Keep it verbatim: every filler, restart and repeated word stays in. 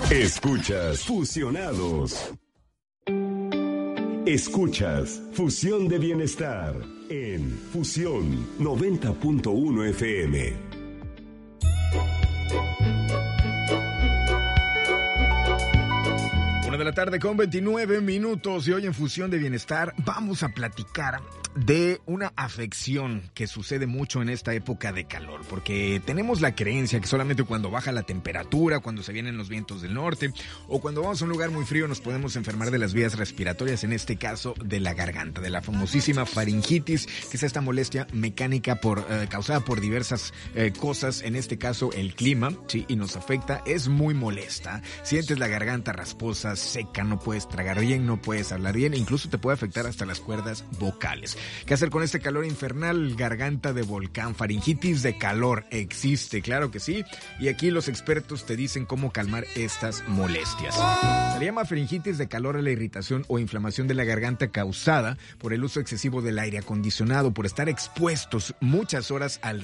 Escuchas Fusionados. Escuchas Fusión de Bienestar en Fusión noventa punto uno F M. Una de la tarde con veintinueve minutos y hoy en Fusión de Bienestar vamos a platicar de una afección que sucede mucho en esta época de calor, porque tenemos la creencia que solamente cuando baja la temperatura, cuando se vienen los vientos del norte o cuando vamos a un lugar muy frío nos podemos enfermar de las vías respiratorias, en este caso de la garganta, de la famosísima faringitis, que es esta molestia mecánica por eh, causada por diversas eh, cosas, en este caso el clima, sí, y nos afecta, es muy molesta, sientes la garganta rasposa, seca, no puedes tragar bien, no puedes hablar bien, e incluso te puede afectar hasta las cuerdas vocales. ¿Qué hacer con este calor infernal? Garganta de volcán, faringitis de calor, existe, claro que sí, y aquí los expertos te dicen cómo calmar estas molestias. Se le llama faringitis de calor a la irritación o inflamación de la garganta causada por el uso excesivo del aire acondicionado, por estar expuestos muchas horas al